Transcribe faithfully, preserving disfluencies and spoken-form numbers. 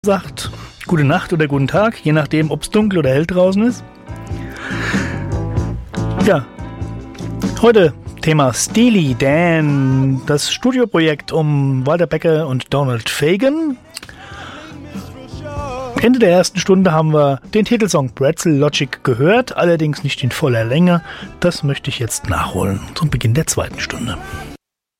sagt gute Nacht oder guten Tag, je nachdem, ob es dunkel oder hell draußen ist. Ja, heute Thema Steely Dan, das Studioprojekt um Walter Becker und Donald Fagen. Ende der ersten Stunde haben wir den Titelsong Pretzel Logic gehört, allerdings nicht in voller Länge. Das möchte ich jetzt nachholen zum Beginn der zweiten Stunde.